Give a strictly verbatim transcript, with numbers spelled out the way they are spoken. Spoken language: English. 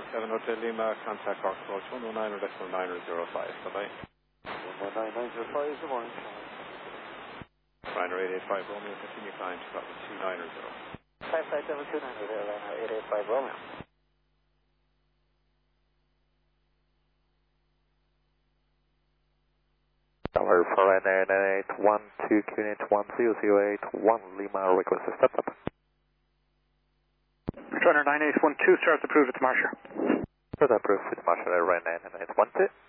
seven Hotel Lima, contact Cork approach one oh nine or decimal nine zero five. Bye-bye. one oh nine nine zero five, good morning. Ryanair eight eight five Romeo, continue climb to level two nine zero. five five seven two nine zero, Ryanair eight eight five Romeo. Tower for Ryanair nine eight one two, Unit one zero zero eight one Lima, request a step up. Ryanair nine eight one two, start approved with Marsha. Start approved with Marsha, Ryanair nine eight one two.